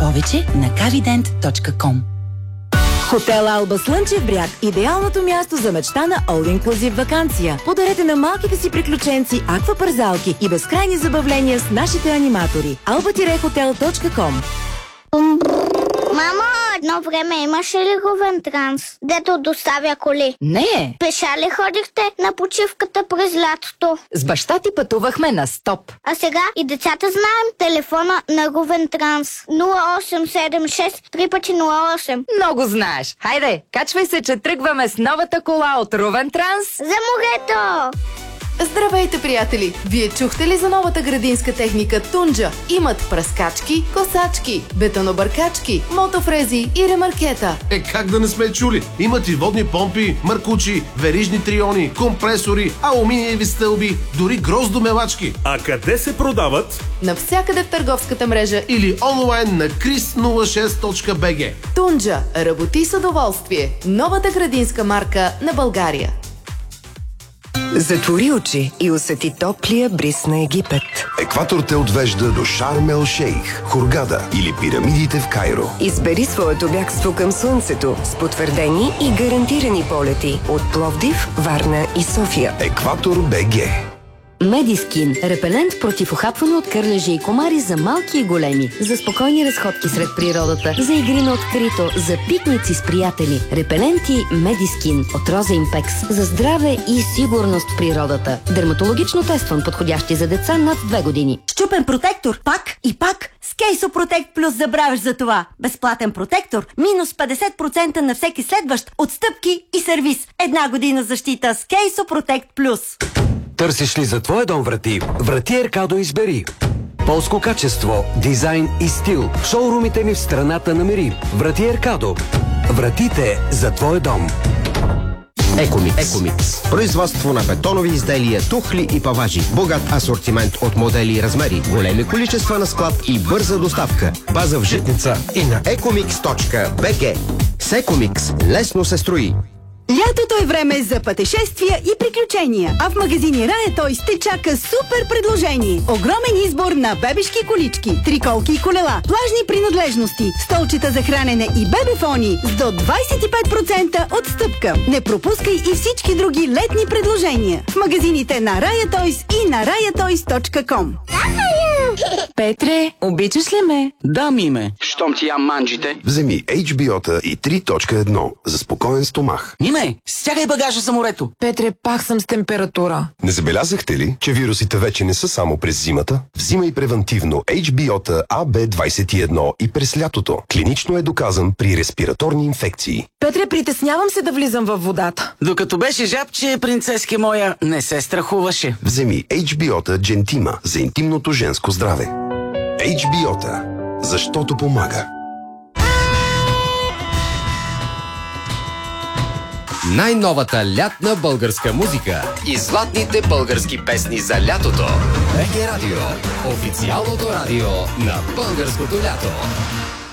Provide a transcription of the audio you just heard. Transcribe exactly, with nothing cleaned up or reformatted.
повече на кавидент точка ком. Хотел Алба Слънчев бряг – идеалното място за мечтана all-inclusive ваканция. Подарете на малките си приключенци аквапарзалки и безкрайни забавления с нашите аниматори. алба хотел точка ком. Мамо, едно време имаше ли Говентранс, дето доставя коли? Не. Пеша ли ходихте на почивката през лятото? С баща ти пътувахме на стоп. А сега и децата знаем телефона на Говентранс. нула осем седем шест три пъти нула осем. Много знаеш. Хайде, качвай се, че тръгваме с новата кола от Ровентранс. За морето! Здравейте, приятели! Вие чухте ли за новата градинска техника Тунджа? Имат пръскачки, косачки, бетонобъркачки, мотофрези и ремаркета. Е, как да не сме чули? Имат и водни помпи, мъркучи, верижни триони, компресори, алуминиеви стълби, дори гроздомелачки. А къде се продават? Навсякъде в търговската мрежа Или онлайн на крис нула шест точка би джи. Тунджа. Работи с удоволствие. Новата градинска марка на България. Затвори очи и усети топлия бриз на Египет. Екватор те отвежда до Шарм ел Шейх, Хургада или пирамидите в Кайро. Избери своето бягство към слънцето с потвърдени и гарантирани полети от Пловдив, Варна и София. Екватор БГ. Медискин. Репелент против ухапване от кърлежи и комари за малки и големи. За спокойни разходки сред природата. За игри на открито. За пикници с приятели. Репеленти Медискин от Роза Импекс. За здраве и сигурност в природата. Дерматологично тестван, подходящи за деца над две години. Щупен протектор. Пак и пак. С Кейсо Протект Плюс забравяш за това. Безплатен протектор. Минус петдесет процента на всеки следващ. Отстъпки и сервис. Една година защита с Кейсо Протект Плюс. Търсиш ли за твоя дом врати? Врати Еркадо избери. Полско качество, дизайн и стил. В шоурумите ни в страната намери. Врати Еркадо. Вратите за твой дом. Екомикс. Екомикс. Производство на бетонови изделия, тухли и паважи. Богат асортимент от модели и размери. Големи количества на склад и бърза доставка. База в Житница и на екомикс точка би джи. С Екомикс лесно се строи. Лятото е време за пътешествия и приключения, а в магазини Рая Тойс те чака супер предложение. Огромен избор на бебешки колички, триколки и колела, плажни принадлежности, столчета за хранене и бебефони с до двадесет и пет процента отстъпка. Не пропускай и всички други летни предложения в магазините на Рая Тойс и на рая тойс точка ком. Петре, обичаш ли ме? Да, Миме. Щом ти ям манджите. Вземи Ейч Би О-та и три точка едно за спокоен стомах. Миме, стягай багажа за морето. Петре, пак съм с температура. Не забелязахте ли, че вирусите вече не са само през зимата? Взимай превентивно Ейч Би О-та А Б двадесет и едно и през лятото. Клинично е доказан при респираторни инфекции. Петре, притеснявам се да влизам във водата. Докато беше жабче, принцески моя не се страхуваше. Вземи Ейч Би О-та Джентима за интимното женско здраве. Ейч Би О-та, защото помага. Най-новата лятна българска музика и златните български песни за лятото. БГ Радио. Официалното радио на българското лято.